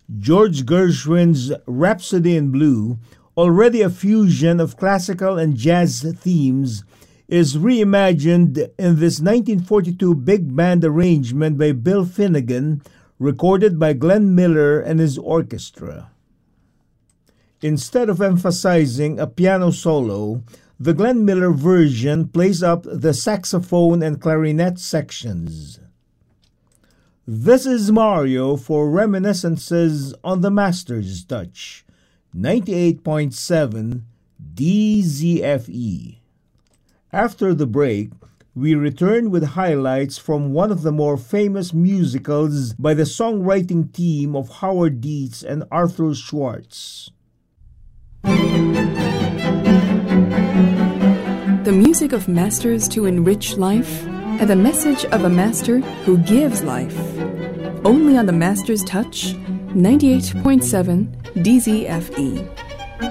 George Gershwin's Rhapsody in Blue, already a fusion of classical and jazz themes, is reimagined in this 1942 big band arrangement by Bill Finnegan, recorded by Glenn Miller and his orchestra. Instead of emphasizing a piano solo, the Glenn Miller version plays up the saxophone and clarinet sections. This is Mario for Reminiscences on the Master's Touch, 98.7 DZFE. After the break, we return with highlights from one of the more famous musicals by the songwriting team of Howard Dietz and Arthur Schwartz. The music of masters to enrich life, and the message of a master who gives life. Only on the Master's Touch, 98.7 DZFE.